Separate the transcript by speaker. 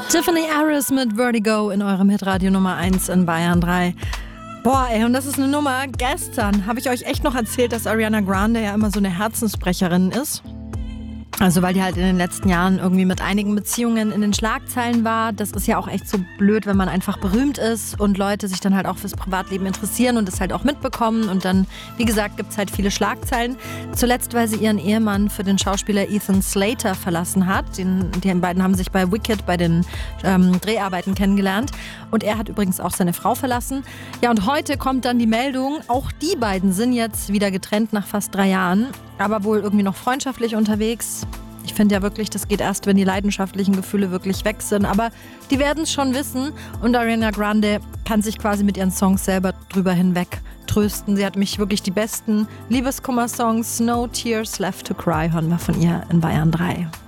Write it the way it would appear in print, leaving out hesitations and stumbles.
Speaker 1: Tiffany Harris mit Vertigo in eurem Hitradio Nummer 1 in Bayern 3. Boah, ey, und das ist eine Nummer. Gestern habe ich euch echt noch erzählt, dass Ariana Grande ja immer so eine Herzensbrecherin ist. Also weil die halt in den letzten Jahren irgendwie mit einigen Beziehungen in den Schlagzeilen war. Das ist ja auch echt so blöd, wenn man einfach berühmt ist und Leute sich dann halt auch fürs Privatleben interessieren und das halt auch mitbekommen. Und dann, wie gesagt, gibt es halt viele Schlagzeilen. Zuletzt, weil sie ihren Ehemann für den Schauspieler Ethan Slater verlassen hat. Die beiden haben sich bei Wicked bei den Dreharbeiten kennengelernt. Und er hat übrigens auch seine Frau verlassen. Ja, und heute kommt dann die Meldung, auch die beiden sind jetzt wieder getrennt nach fast 3 Jahren. Aber wohl irgendwie noch freundschaftlich unterwegs. Ich finde ja wirklich, das geht erst, wenn die leidenschaftlichen Gefühle wirklich weg sind. Aber die werden es schon wissen. Und Ariana Grande kann sich quasi mit ihren Songs selber drüber hinweg trösten. Sie hat mich wirklich die besten Liebeskummer-Songs No Tears Left to Cry hören wir von ihr in Bayern 3.